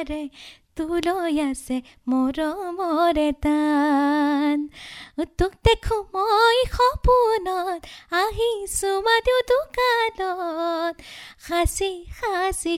পাৰে তোলৈ আছে মৰমৰে টান তোক দেখো মই সপোনত আহিছো মাদু দোকানত সাঁচি সাঁচি